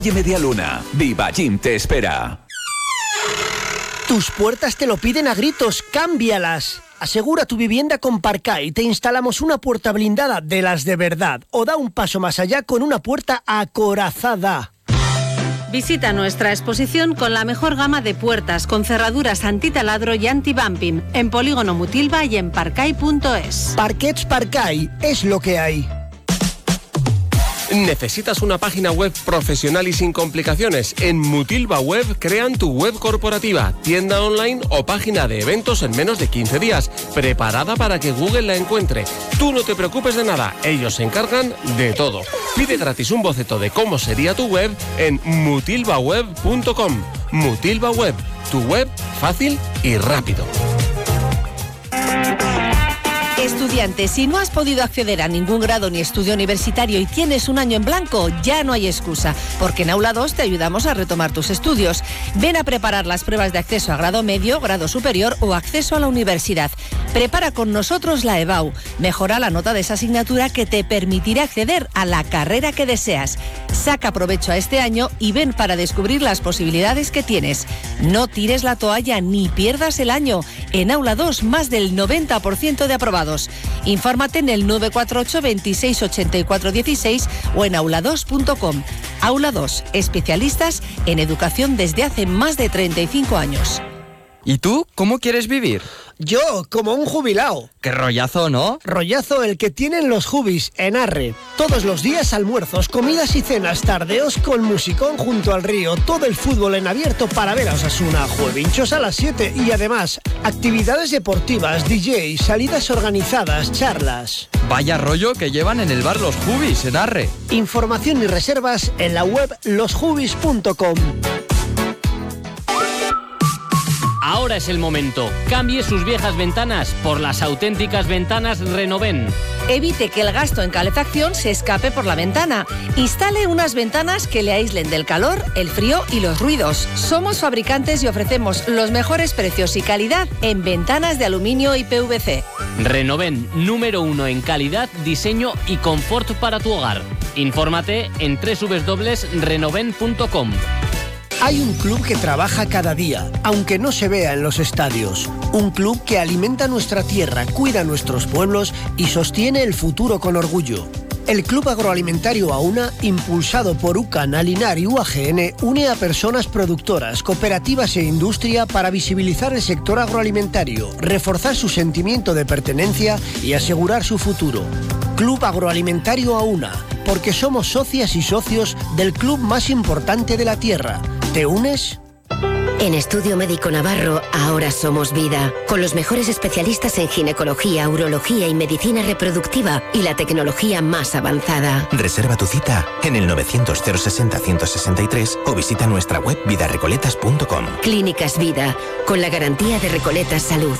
Y Media Luna, Viva Gym te espera. Tus puertas te lo piden a gritos, cámbialas. Asegura tu vivienda con Parcay. Te instalamos una puerta blindada de las de verdad. O da un paso más allá con una puerta acorazada. Visita nuestra exposición con la mejor gama de puertas con cerraduras antitaladro y anti-bumping en Polígono Mutilva y en parcay.es. Parquets Parcay, es lo que hay. ¿Necesitas una página web profesional y sin complicaciones? En Mutilva Web crean tu web corporativa, tienda online o página de eventos en menos de 15 días, preparada para que Google la encuentre. Tú no te preocupes de nada, ellos se encargan de todo. Pide gratis un boceto de cómo sería tu web en mutilvaweb.com. Mutilva Web, tu web fácil y rápido. Estudiante, si no has podido acceder a ningún grado ni estudio universitario y tienes un año en blanco, ya no hay excusa, porque en Aula 2 te ayudamos a retomar tus estudios. Ven a preparar las pruebas de acceso a grado medio, grado superior o acceso a la universidad. Prepara con nosotros la EBAU. Mejora la nota de esa asignatura que te permitirá acceder a la carrera que deseas. Saca provecho a este año y ven para descubrir las posibilidades que tienes. No tires la toalla ni pierdas el año. En Aula 2, más del 90% de aprobados. Infórmate en el 948 26 84 16 o en aula2.com. Aula 2, especialistas en educación desde hace más de 35 años. ¿Y tú cómo quieres vivir? Yo, como un jubilao. ¡Qué rollazo, ¿no? Rollazo el que tienen los jubis en Arre. Todos los días almuerzos, comidas y cenas, tardeos con musicón junto al río, todo el fútbol en abierto para ver a Osasuna, juevinchos a las 7 y además actividades deportivas, DJ, salidas organizadas, charlas. Vaya rollo que llevan en el bar Los Jubis en Arre. Información y reservas en la web losjubis.com. Ahora es el momento. Cambie sus viejas ventanas por las auténticas ventanas Renoven. Evite que el gasto en calefacción se escape por la ventana. Instale unas ventanas que le aíslen del calor, el frío y los ruidos. Somos fabricantes y ofrecemos los mejores precios y calidad en ventanas de aluminio y PVC. Renoven, número 1 en calidad, diseño y confort para tu hogar. Infórmate en www.renoven.com. Hay un club que trabaja cada día, aunque no se vea en los estadios. Un club que alimenta nuestra tierra, cuida nuestros pueblos y sostiene el futuro con orgullo. El Club Agroalimentario AUNA, impulsado por UCAN, Alinar y UAGN, une a personas productoras, cooperativas e industria para visibilizar el sector agroalimentario, reforzar su sentimiento de pertenencia y asegurar su futuro. Club Agroalimentario AUNA, porque somos socias y socios del club más importante de la tierra. ¿Te unes? En Estudio Médico Navarro, ahora somos vida, con los mejores especialistas en ginecología, urología y medicina reproductiva y la tecnología más avanzada. Reserva tu cita en el 900 060 163 o visita nuestra web vidarecoletas.com. Clínicas Vida, con la garantía de Recoletas Salud.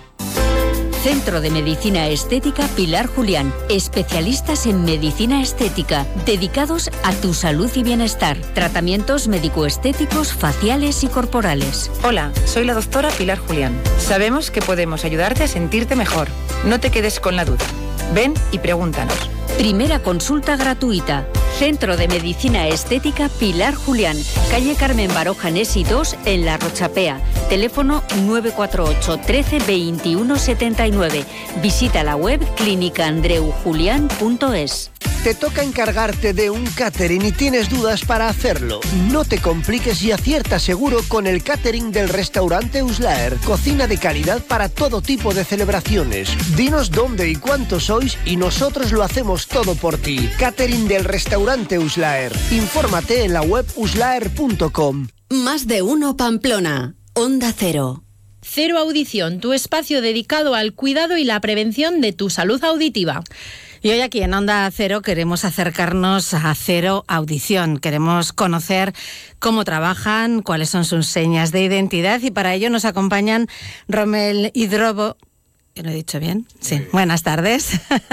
Centro de Medicina Estética Pilar Julián. Especialistas en medicina estética, dedicados a tu salud y bienestar. Tratamientos médico-estéticos, faciales y corporales. Hola, soy la doctora Pilar Julián. Sabemos que podemos ayudarte a sentirte mejor. No te quedes con la duda. Ven y pregúntanos. Primera consulta gratuita. Centro de Medicina Estética Pilar Julián, calle Carmen Baroja Nesi 2 en La Rochapea. Teléfono 948 13 21 79. Visita la web clinicaandreujulian.es. Te toca encargarte de un catering y tienes dudas para hacerlo. No te compliques y acierta seguro con el catering del restaurante Uslaer. Cocina de calidad para todo tipo de celebraciones. Dinos dónde y cuántos sois y nosotros lo hacemos todo por ti. Catering del restaurante Uslaer. Infórmate en la web uslaer.com. Más de uno Pamplona. Onda Cero. Cero Audición, tu espacio dedicado al cuidado y la prevención de tu salud auditiva. Y hoy aquí en Onda Cero queremos acercarnos a Cero Audición. Queremos conocer cómo trabajan, cuáles son sus señas de identidad y para ello nos acompañan Rommel Hidrobo. ¿Lo he dicho bien? Sí. Buenas tardes.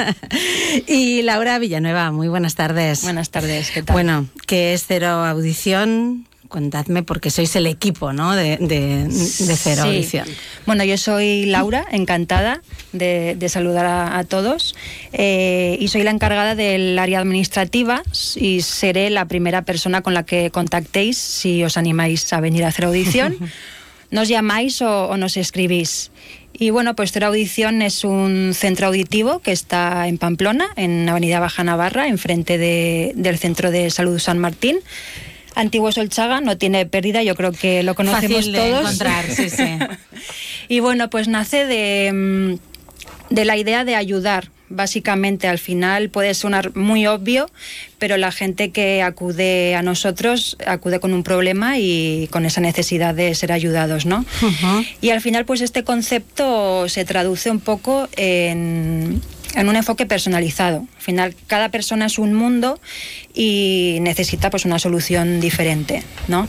Y Laura Villanueva, muy buenas tardes. Buenas tardes, ¿qué tal? Bueno, ¿qué es Cero Audición? Contadme, porque sois el equipo, ¿no?, de Cero Audición. Bueno, yo soy Laura, encantada de saludar a todos, y soy la encargada del área administrativa y seré la primera persona con la que contactéis si os animáis a venir a Cero Audición. Nos llamáis o nos escribís. Y bueno, pues Cero Audición es un centro auditivo que está en Pamplona, en Avenida Baja Navarra, enfrente del Centro de Salud San Martín. Antiguo Solchaga, no tiene pérdida, yo creo que lo conocemos fácil de todos. encontrar, sí. Y bueno, pues nace de la idea de ayudar. Básicamente, al final puede sonar muy obvio, pero la gente que acude a nosotros acude con un problema y con esa necesidad de ser ayudados, ¿no? Y al final, pues este concepto se traduce un poco en un enfoque personalizado. Al final, cada persona es un mundo y necesita pues una solución diferente, ¿no?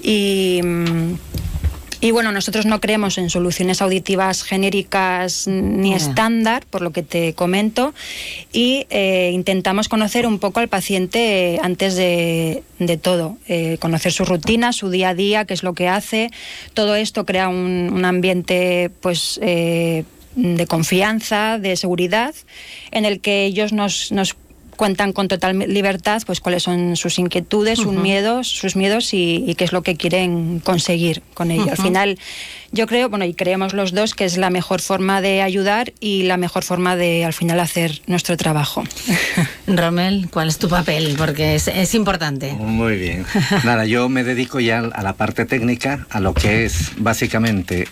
Y bueno, nosotros no creemos en soluciones auditivas genéricas ni estándar, por lo que te comento, y intentamos conocer un poco al paciente antes de todo, conocer su rutina, su día a día, qué es lo que hace. Todo esto crea un ambiente pues de confianza, de seguridad, en el que ellos nos cuentan con total libertad pues cuáles son sus inquietudes, sus miedos y qué es lo que quieren conseguir con ello. Al final, yo creo, bueno, y creemos los dos, que es la mejor forma de ayudar y la mejor forma de, al final, hacer nuestro trabajo. Rommel, ¿cuál es tu papel? Porque es importante. Muy bien. Nada, yo me dedico ya a la parte técnica, a lo que es básicamente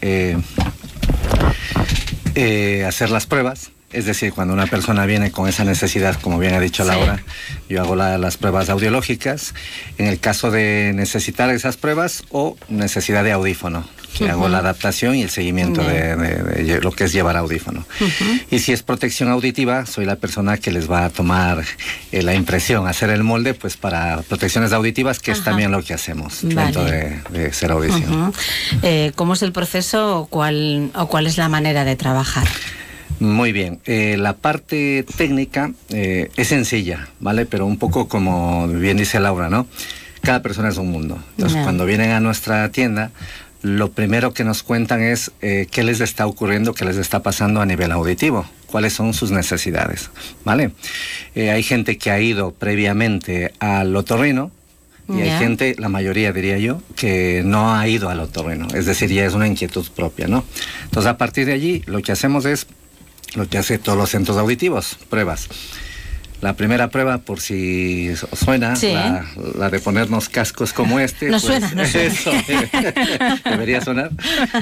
hacer las pruebas. Es decir, cuando una persona viene con esa necesidad, como bien ha dicho Laura, yo hago las pruebas audiológicas. En el caso de necesitar esas pruebas o necesidad de audífono, que hago la adaptación y el seguimiento de lo que es llevar audífono. Y si es protección auditiva, soy la persona que les va a tomar la impresión, hacer el molde, pues para protecciones auditivas, que es también lo que hacemos dentro de Cero Audición. ¿Cómo es el proceso o cuál es la manera de trabajar? Muy bien, la parte técnica es sencilla, ¿vale? Pero un poco como bien dice Laura, ¿no? Cada persona es un mundo. Entonces, cuando vienen a nuestra tienda, lo primero que nos cuentan es qué les está ocurriendo, qué les está pasando a nivel auditivo, cuáles son sus necesidades, ¿vale? Hay gente que ha ido previamente al otorrino, y hay gente, la mayoría diría yo, que no ha ido al otorrino, es decir, ya es una inquietud propia, ¿no? Entonces, a partir de allí, lo que hacemos es lo que hace todos los centros auditivos, pruebas. La primera prueba, por si os suena, la de ponernos cascos como este. No suena. Eso, debería sonar.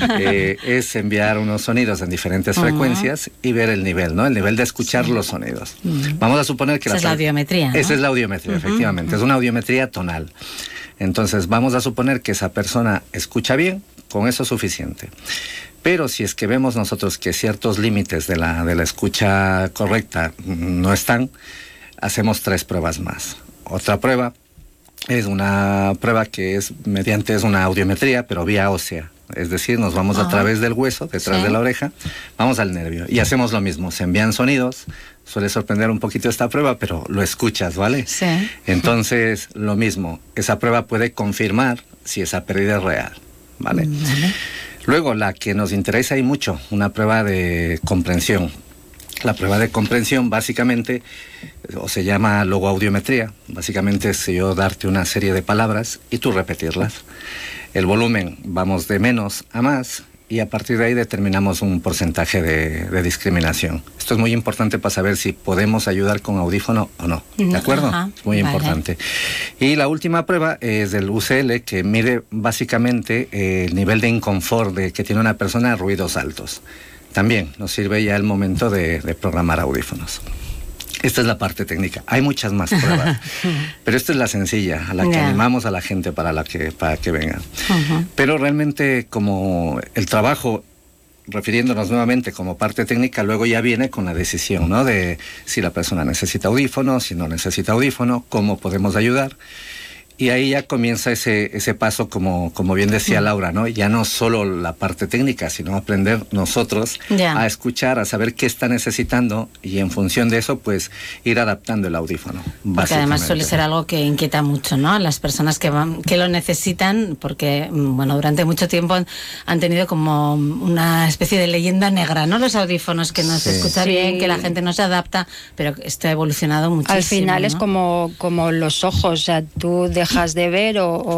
Es enviar unos sonidos en diferentes frecuencias y ver el nivel, ¿no? El nivel de escuchar los sonidos. Vamos a suponer que esa es la audiometría, ¿no? Esa es la audiometría, efectivamente. Es una audiometría tonal. Entonces, vamos a suponer que esa persona escucha bien, con eso es suficiente. Pero si es que vemos nosotros que ciertos límites de la escucha correcta no están, hacemos 3 pruebas más. Otra prueba es una prueba que es una audiometría, pero vía ósea. Es decir, nos vamos a través del hueso, detrás de la oreja, vamos al nervio y hacemos lo mismo. Se envían sonidos, suele sorprender un poquito esta prueba, pero lo escuchas, ¿vale? Sí. Entonces, lo mismo, esa prueba puede confirmar si esa pérdida es real, ¿vale? Luego, la que nos interesa y mucho, una prueba de comprensión. La prueba de comprensión básicamente, o se llama logoaudiometría, básicamente es yo darte una serie de palabras y tú repetirlas. El volumen, vamos de menos a más y a partir de ahí determinamos un porcentaje de discriminación. Esto es muy importante para saber si podemos ayudar con audífono o no, ¿de acuerdo? Es muy importante. Y la última prueba es del UCL, que mide básicamente el nivel de inconfort que tiene una persona a ruidos altos. También nos sirve ya el momento de programar audífonos. Esta es la parte técnica. Hay muchas más pruebas, pero esta es la sencilla, a la que animamos a la gente para que vengan. Pero realmente, como el trabajo, refiriéndonos nuevamente como parte técnica, luego ya viene con la decisión, ¿no? De si la persona necesita audífono, si no necesita audífono, cómo podemos ayudar. Y ahí ya comienza ese paso, como bien decía Laura, ¿no? Ya no solo la parte técnica, sino aprender nosotros a escuchar, a saber qué está necesitando y en función de eso, pues ir adaptando el audífono. Porque además suele ser algo que inquieta mucho, ¿no? A las personas que lo necesitan, porque, bueno, durante mucho tiempo han tenido como una especie de leyenda negra, ¿no? Los audífonos, que no se escucha bien, que la gente no se adapta, pero esto ha evolucionado muchísimo. Al final, ¿no? Es como los ojos, o sea, tú dejas de ver o